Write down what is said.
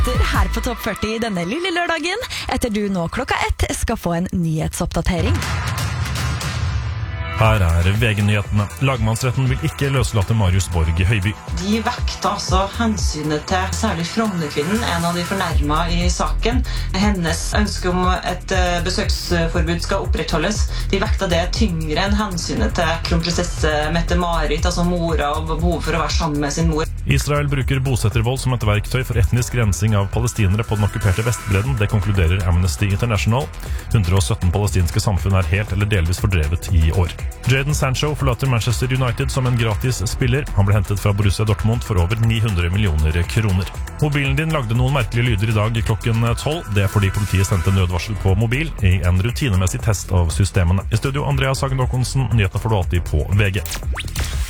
Her på Topp 40 denne lille lørdagen, etter du nå 1:00 skal få en nyhetsoppdatering. Her VG-nyhetene. Lagmannsretten vil ikke løslate Marius Borg i Høiby. De vekta altså hensynet til særlig Frognerkvinnen, en av de fornærma i saken. Hennes ønske om et besøksforbud skal opprettholdes. De vekta det tyngre enn hensynet til kronprinsesse Mette-Marit, altså mora, og behov for å være sammen med sin mor. Israel bruker bosettervold som et verktøy for etnisk rensing av palestinere på den okkuperte Vestbredden. Det konkluderer Amnesty International. 117 palestinske samfunn er helt eller delvis fordrevet i år. Jadon Sancho forlater Manchester United som en gratis spiller. Han ble hentet fra Borussia Dortmund for over 900 millioner kroner. Mobilen din lagde noen merkelige lyder i dag klokken 12. Det er fordi politiet sendte nødvarsel på mobil i en rutinemessig test av systemene. I studio Andreas Hagen Håkonsen, nyhetene får du alltid på VG.